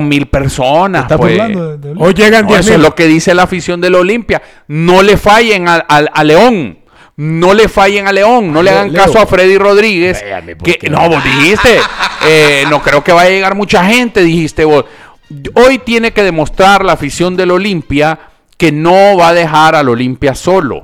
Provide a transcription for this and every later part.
1000 personas. ¿Estás pues. hablando de Hoy llegan 10,000. Eso es lo que dice la afición del Olimpia. No le fallen a León. No le fallen a León. No le hagan caso a Freddy Rodríguez. No, vos dijiste. No creo que vaya a llegar mucha gente, dijiste vos. Hoy tiene que demostrar la afición del Olimpia que no va a dejar al Olimpia solo.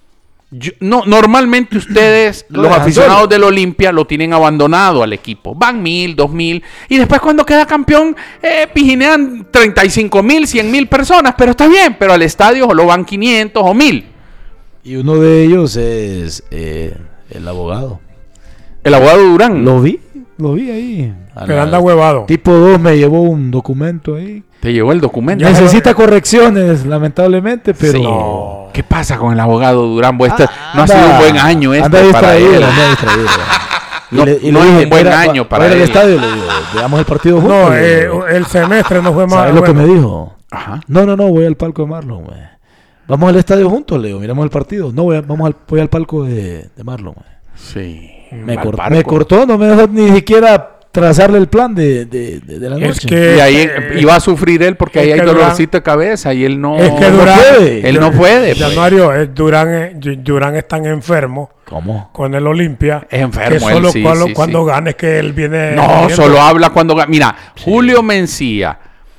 Normalmente ustedes, los aficionados del Olimpia, lo tienen abandonado al equipo. Van 1000, 2000 y después cuando queda campeón pijinean 35,000, 100,000 personas, pero está bien, pero al estadio solo van 500 o 1000. Y uno de ellos es el abogado. El abogado Durán. Lo vi ahí. Pero anda huevado. Tipo 2 me llevó un documento ahí. Te llevó el documento. Necesita correcciones, lamentablemente, pero... Sí. No. ¿Qué pasa con el abogado Durán? No ha sido un buen año anda distraído. No es un buen año para él. El estadio, le digo, veamos el partido juntos. No, el semestre no fue más. ¿Sabes lo que me dijo? Ajá. No, voy al palco de Marlon. Vamos al estadio juntos, Leo, miramos el partido. No, voy al palco de Marlon. Sí. Me cortó, no me dejó ni siquiera trazarle el plan de la noche. Es que, y ahí iba a sufrir él porque ahí hay dolorcito de cabeza y él no... Es que Durán... Él no puede. Januario, Durán es tan enfermo. ¿Cómo? Con el Olimpia. Es enfermo que solo él, cuando gane que él viene... No, solo habla cuando gane. Mira, Julio Mencía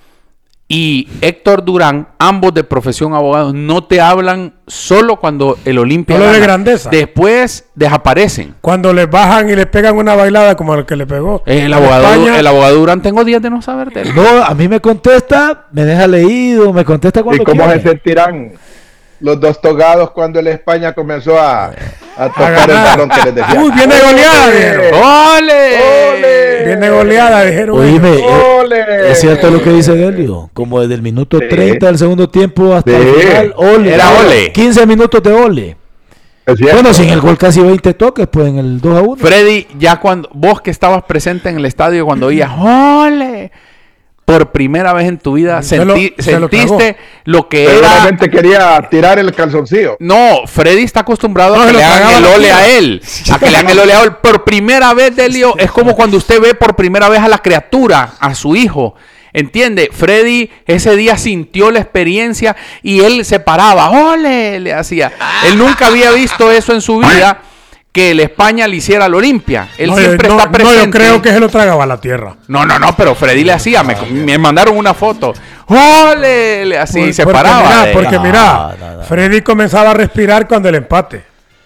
y Héctor Durán, ambos de profesión abogados, no te hablan solo cuando el Olimpia solo gana. De grandeza. Después desaparecen. Cuando les bajan y les pegan una bailada como el que le pegó. El abogado Durán, tengo días de no saber de él. No, a mí me contesta, me deja leído, me contesta cuando ¿Y cómo quiere. se sentirán los dos togados cuando el España comenzó a tocar el balón que les decía? Uy, viene goleada, dijeron. ¡Ole! Viene goleada, dijeron. Oíme, es cierto lo que dice Delio. Como desde el minuto 30 del segundo tiempo hasta el final, ole. Era ole. 15 minutos de ole. Bueno, sin el gol casi 20 toques, pues en el 2-1. Freddy, ya cuando vos que estabas presente en el estadio cuando oías ¡ole! Por primera vez en tu vida sentiste lo que era. Seguramente quería tirar el calzoncillo. No, Freddy está acostumbrado a que le hagan el ole a él. A que le hagan el ole a él. Por primera vez, Delio, es como cuando usted ve por primera vez a la criatura, a su hijo. ¿Entiende? Freddy ese día sintió la experiencia y él se paraba. ¡Ole! Le hacía. Él nunca había visto eso en su vida. Que el España le hiciera al Olimpia. Él siempre está presente. No, yo creo que se lo tragaba a la tierra. No, pero Freddy le hacía. Me mandaron una foto. ¡Ole! Le hacía y se paraba. Freddy comenzaba a respirar cuando el empate.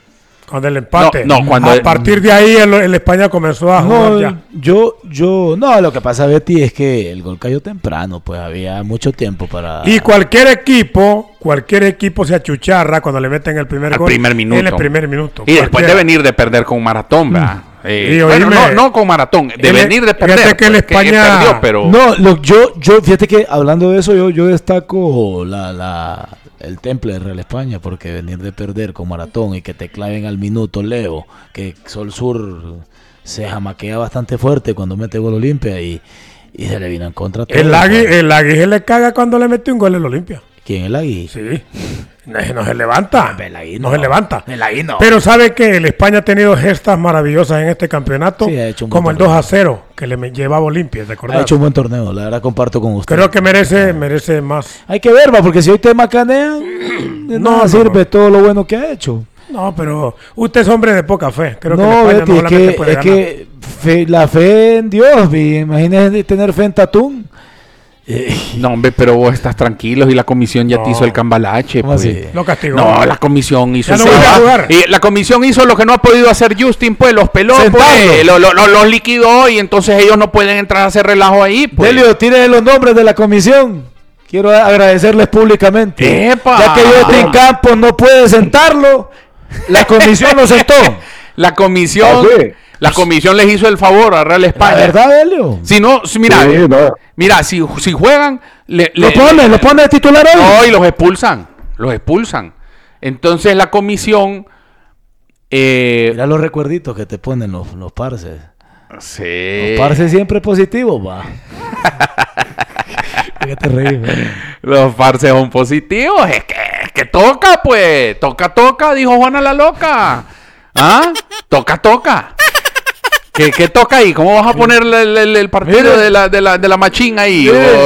Cuando a partir de ahí el España comenzó a jugar ya. No, lo que pasa, Betty, es que el gol cayó temprano, pues había mucho tiempo para... Y cualquier equipo se achucharra cuando le meten el primer gol. En el primer minuto. Y después de venir de perder con Maratón, ¿verdad? No con Maratón, de venir de perder. Fíjate que el España... perdió, pero... No, yo, fíjate que hablando de eso, yo destaco el temple de Real España, porque venir de perder con Maratón y que te claven al minuto, Leo, que Sol Sur se jamaquea bastante fuerte cuando mete gol Olimpia y se le vino en contra todo. El Agui se le caga cuando le mete un gol el Olimpia. ¿Quién? ¿El Agui? Sí. No se levanta. No se levanta. El Agui no. Pero sabe que el España ha tenido gestas maravillosas en este campeonato. Sí, ha hecho un como el 2-0 que le llevaba Olimpia, ¿te acordás? Ha hecho un buen torneo, la verdad comparto con usted. Creo que merece más. Hay que ver, porque si hoy te macanean, no sirve todo lo bueno que ha hecho. No, pero usted es hombre de poca fe. Creo que el España Betty, es que la fe en Dios, imagínese tener fe en Tatún. No, hombre, pero vos estás tranquilo y la comisión ya te hizo el cambalache. ¿Cómo así? Lo castigó. No, la comisión hizo y la comisión hizo lo que no ha podido hacer Justin, pues los peló, pues, los liquidó y entonces ellos no pueden entrar a hacer relajo ahí. Pues. Delio, tire los nombres de la comisión. Quiero agradecerles públicamente. ¡Epa! Ya que Justin Campos no puede sentarlo, la comisión lo sentó. La comisión... La comisión les hizo el favor a Real España. ¿La verdad, Delio? Si no, mira, si juegan... ¿Lo pone de titular hoy? No, y los expulsan. Entonces la comisión... mira los recuerditos que te ponen los parces. Sí. Los parces siempre positivos, va. ¿Qué te reís, man? Los parces son positivos. Es que toca, pues. Toca, dijo Juana la loca. ¿Ah? Toca. ¿Qué toca ahí? ¿Cómo vas a poner el partido de la machín ahí?